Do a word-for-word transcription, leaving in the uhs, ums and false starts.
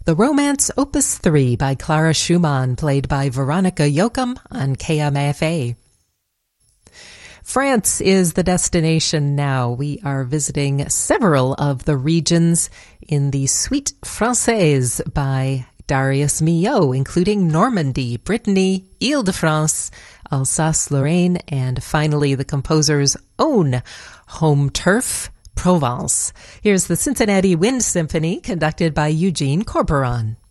The Romance Opus three by Clara Schumann, played by Veronica Yoakum on K M F A. France is the destination now. We are visiting several of the regions in the Suite Française by Darius Milhaud, including Normandy, Brittany, Ile-de-France, Alsace-Lorraine, and finally the composer's own home turf, Provence. Here's the Cincinnati Wind Symphony, conducted by Eugene Corporon.